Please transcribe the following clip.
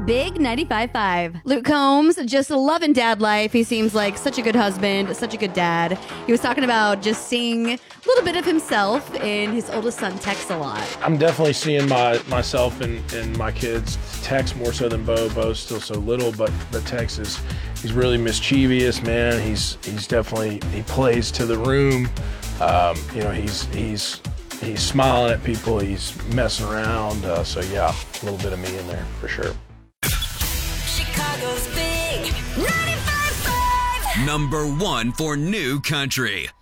Big 95.5. Luke Combs, just loving dad life. He seems like such a good husband, such a good dad. He was talking about just seeing a little bit of himself in his oldest son, Tex, a lot. I'm definitely seeing myself in my kids. Tex more so than Bo. Bo's still so little, but Tex he's really mischievous, man. He's definitely, he plays to the room. He's smiling at people. He's messing around. So yeah, a little bit of me in there for sure. Chicago's Big 95.5. Number 1 for New Country.